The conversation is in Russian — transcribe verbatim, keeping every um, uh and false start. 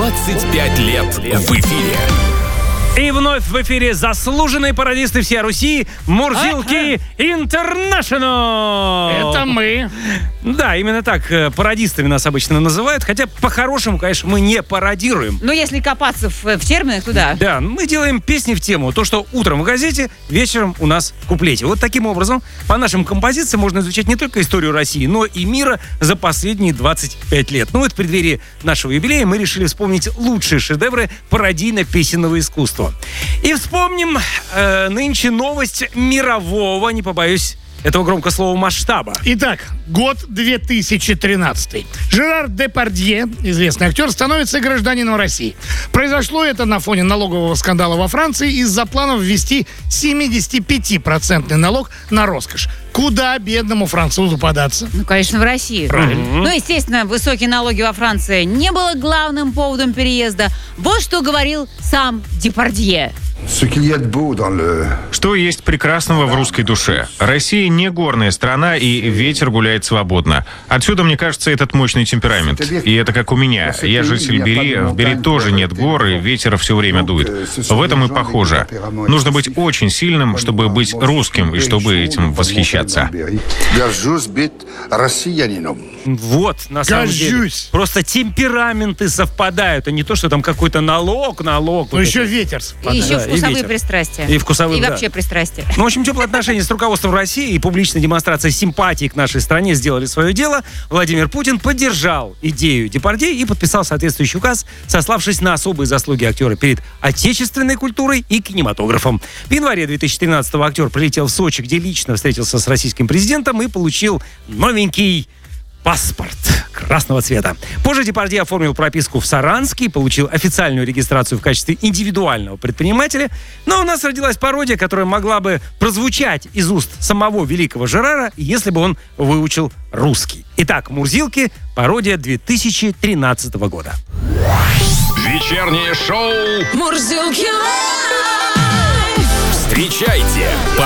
двадцать пять лет в эфире. И вновь в эфире заслуженные пародисты всей Руси Мурзилки Интернешнл. Это мы. Да, именно так пародистами нас обычно называют, хотя по-хорошему, конечно, мы не пародируем. Ну, если копаться в, в терминах, то да. Да, мы делаем песни в тему. То, что утром в газете, вечером у нас в куплете. Вот таким образом, по нашим композициям можно изучать не только историю России, но и мира за последние двадцать пять лет. Ну вот в преддверии нашего юбилея мы решили вспомнить лучшие шедевры пародийно-песенного искусства. И вспомним э, нынче новость мирового, не побоюсь этого громкого слова, масштаба. Итак, год две тысячи тринадцатый. Жерар Депардье, известный актер, становится гражданином России. Произошло это на фоне налогового скандала во Франции из-за планов ввести семидесятипятипроцентный налог на роскошь. Куда бедному французу податься? Ну, конечно, в Россию. Правильно. Ну, естественно, высокие налоги во Франции не было главным поводом переезда. Вот что говорил сам Депардье. Что есть прекрасного в русской душе? Россия не горная страна, и ветер гуляет свободно. Отсюда, мне кажется, этот мощный темперамент. И это как у меня. Я житель Бери, в Бери тоже нет гор, и ветер все время дует. В этом и похоже. Нужно быть очень сильным, чтобы быть русским, и чтобы этим восхищаться. Вот, на самом деле. Горжусь. Просто темпераменты совпадают, а не то, что там какой-то налог, налог. Ну, вот еще это. ветер. И спадает. еще Да, и вкусовые ветер. пристрастия. И вкусовые, И да. вообще пристрастия. Ну, в общем, теплые отношения с руководством России и публичная демонстрация симпатии к нашей стране сделали свое дело. Владимир Путин поддержал идею Депардье и подписал соответствующий указ, сославшись на особые заслуги актера перед отечественной культурой и кинематографом. В январе две тысячи тринадцатого актер прилетел в Сочи, где лично встретился с российским президентом и получил новенький паспорт красного цвета. Позже Депардье оформил прописку в Саранске и получил официальную регистрацию в качестве индивидуального предпринимателя. Но у нас родилась пародия, которая могла бы прозвучать из уст самого великого Жерара, если бы он выучил русский. Итак, Мурзилки, пародия две тысячи тринадцатого года. Вечернее шоу. Мурзилки. Встречайте.